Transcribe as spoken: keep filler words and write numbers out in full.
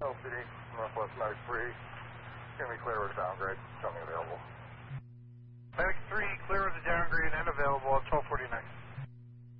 L C D, Northwest ninety-three. It's going to be clear with downgrade. Jump